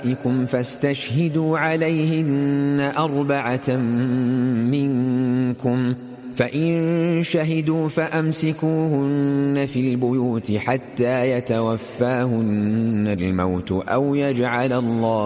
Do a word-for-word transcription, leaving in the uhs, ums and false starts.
نسائكم فاستشهدوا عليهن أربعة منكم، فإن شهدوا فأمسكوهن في البيوت حتى يتوفاهن الموت أو يجعل الله